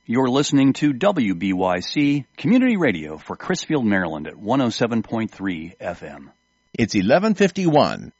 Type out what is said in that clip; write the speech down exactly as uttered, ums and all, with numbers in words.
You're listening to W B Y C Community Radio for Crisfield, Maryland at one oh seven point three F M. It's eleven fifty-one.